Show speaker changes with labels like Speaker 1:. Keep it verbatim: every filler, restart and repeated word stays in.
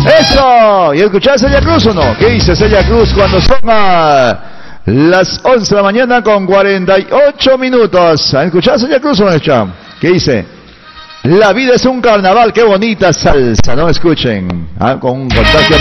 Speaker 1: ¡Eso! ¿Y escuchás Celia Cruz o no? ¿Qué dice Celia Cruz cuando son a las once de la mañana con cuarenta y ocho minutos? ¿Han escuchado Celia Cruz o no, Cham? ¿Qué dice? La vida es un carnaval, qué bonita salsa, no escuchen. ¿Ah? Con un contagio